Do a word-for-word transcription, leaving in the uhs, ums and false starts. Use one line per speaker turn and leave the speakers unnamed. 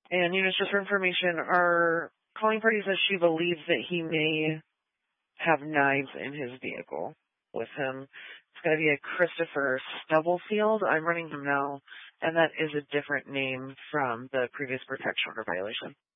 And, you know, just for information, our calling party says she believes that he may have knives in his vehicle with him. It's going to be a Christopher Stubblefield. I'm running him now, and that is a different name from the previous protection order violation.